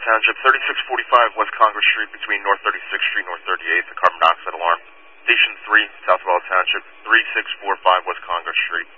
Township, 3645 West Congress Street between North 36th Street and North 38th, a carbon monoxide alarm. Station 3, South Wallace Township, 3645 West Congress Street.